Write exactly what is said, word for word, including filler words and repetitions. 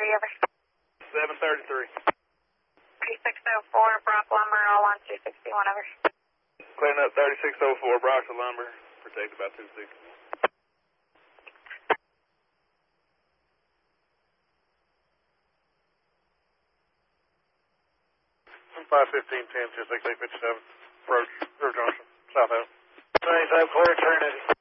thirty, over. seven thirty-three. thirty-six oh four, Brock Lumber, all on two sixty-one, over. Clearing up thirty-six oh four, Brock Lumber, protected by two sixty. five fifteen ten, two six eight fifty-seven, approach, River Junction, south out. ninety-seven, clear, Trinity.